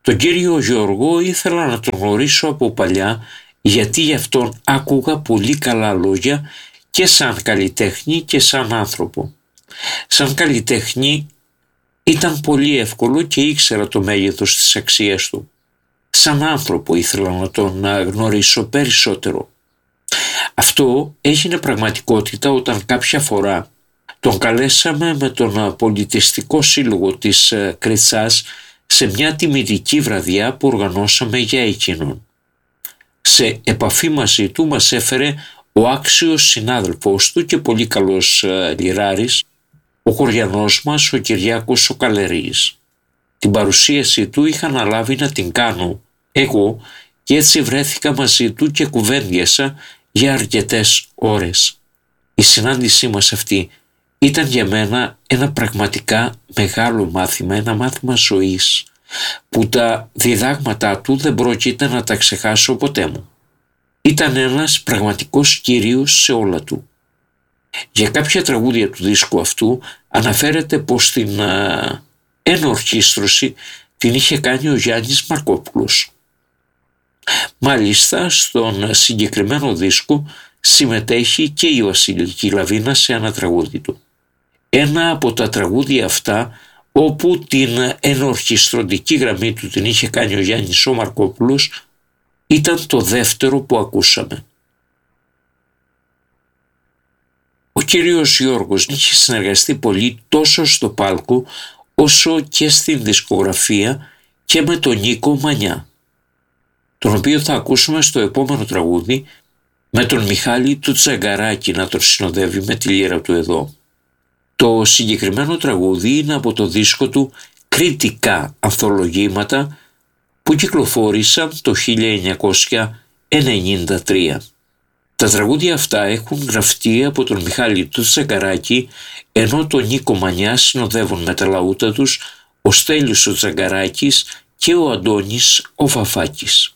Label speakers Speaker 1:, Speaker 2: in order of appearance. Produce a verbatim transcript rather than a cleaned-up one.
Speaker 1: Τον κύριο Γιώργο ήθελα να τον γνωρίσω από παλιά, γιατί γι' αυτόν άκουγα πολύ καλά λόγια και σαν καλλιτέχνη και σαν άνθρωπο. Σαν καλλιτέχνη ήταν πολύ εύκολο και ήξερα το μέγεθος της αξίας του. Σαν άνθρωπο ήθελα να τον γνωρίσω περισσότερο. Αυτό έγινε πραγματικότητα όταν κάποια φορά τον καλέσαμε με τον Πολιτιστικό Σύλλογο της Κριτσάς σε μια τιμητική βραδιά που οργανώσαμε για εκείνον. Σε επαφή μαζί του μας έφερε ο άξιος συνάδελφός του και πολύ καλός λιράρης, ο χωριανός μας ο Κυριάκος ο Καλερής. Την παρουσίαση του είχα αναλάβει να την κάνω εγώ και έτσι βρέθηκα μαζί του και κουβέντιασα για αρκετές ώρες. Η συνάντησή μας αυτή ήταν για μένα ένα πραγματικά μεγάλο μάθημα, ένα μάθημα ζωής, που τα διδάγματά του δεν πρόκειται να τα ξεχάσω ποτέ μου. Ήταν ένας πραγματικός κύριος σε όλα του. Για κάποια τραγούδια του δίσκου αυτού αναφέρεται πως την α, ενορχήστρωση την είχε κάνει ο Γιάννης Μαρκόπουλος. Μάλιστα στον συγκεκριμένο δίσκο συμμετέχει και η Βασιλική Λαβίνα σε ένα τραγούδι του. Ένα από τα τραγούδια αυτά όπου την ενορχιστρωτική γραμμή του την είχε κάνει ο Γιάννης ο Μαρκόπουλος ήταν το δεύτερο που ακούσαμε. Ο κύριος Γιώργος είχε συνεργαστεί πολύ τόσο στο πάλκο όσο και στην δισκογραφία και με τον Νίκο Μανιά, τον οποίο θα ακούσουμε στο επόμενο τραγούδι με τον Μιχάλη του Τσαγκαράκη να τον συνοδεύει με τη λύρα του εδώ. Το συγκεκριμένο τραγούδι είναι από το δίσκο του «Κριτικά Ανθολογήματα» που κυκλοφόρησαν το χίλια εννιακόσια ενενήντα τρία. Τα τραγούδια αυτά έχουν γραφτεί από τον Μιχάλη του Τσαγκαράκη, ενώ τον Νίκο Μανιά συνοδεύουν με τα λαούτα τους ο Στέλιος ο Τσαγκαράκης και ο Αντώνης ο Φαφάκης.